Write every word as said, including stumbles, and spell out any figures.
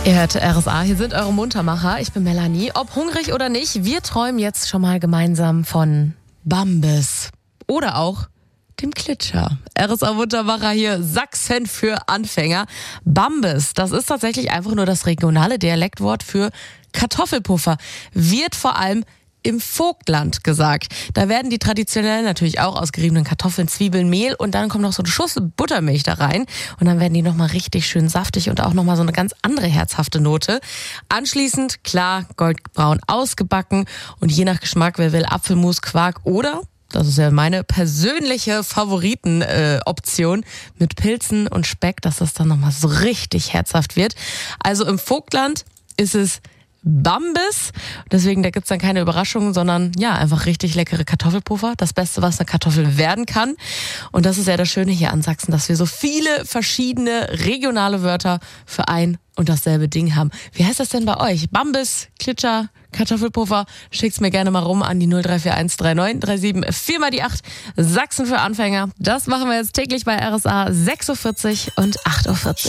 Ihr hört R S A, hier sind eure Muntermacher. Ich bin Melanie. Ob hungrig oder nicht, wir träumen jetzt schon mal gemeinsam von Bambis. Oder auch dem Klitscher. R S A-Muntermacher hier, Sachsen für Anfänger. Bambis, das ist tatsächlich einfach nur das regionale Dialektwort für Kartoffelpuffer. Wird vor allem im Vogtland gesagt. Da werden die traditionell natürlich auch aus geriebenen Kartoffeln, Zwiebeln, Mehl und dann kommt noch so ein Schuss Buttermilch da rein und dann werden die nochmal richtig schön saftig und auch nochmal so eine ganz andere herzhafte Note. Anschließend, klar, goldbraun ausgebacken und je nach Geschmack, wer will, Apfelmus, Quark oder, das ist ja meine persönliche Favoritenoption, äh, mit Pilzen und Speck, dass das dann nochmal so richtig herzhaft wird. Also im Vogtland ist es Bambis. Deswegen, da gibt's dann keine Überraschungen, sondern ja, einfach richtig leckere Kartoffelpuffer. Das Beste, was eine Kartoffel werden kann. Und das ist ja das Schöne hier an Sachsen, dass wir so viele verschiedene regionale Wörter für ein und dasselbe Ding haben. Wie heißt das denn bei euch? Bambis, Klitscher, Kartoffelpuffer? Schickt's mir gerne mal rum an die null drei vier eins drei neun drei sieben vier mal die acht. Sachsen für Anfänger. Das machen wir jetzt täglich bei R S A sechs Uhr vierzig und acht Uhr vierzig.